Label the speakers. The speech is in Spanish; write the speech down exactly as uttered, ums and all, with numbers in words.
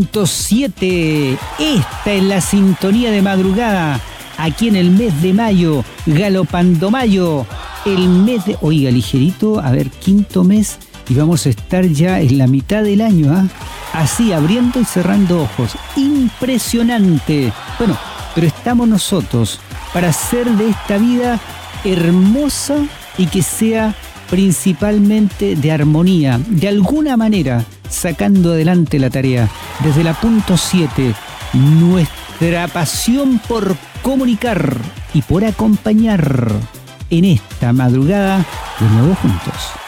Speaker 1: punto siete. Esta es la sintonía de madrugada. Aquí en el mes de mayo, galopando mayo. El mes de... Oiga, ligerito, a ver, quinto mes. Y vamos a estar ya en la mitad del año, ¿ah? ¿eh? Así, abriendo y cerrando ojos. Impresionante. Bueno, pero estamos nosotros para hacer de esta vida hermosa y que sea principalmente de armonía, de alguna manera, sacando adelante la tarea. Desde la punto siete, nuestra pasión por comunicar y por acompañar en esta madrugada de nuevo juntos.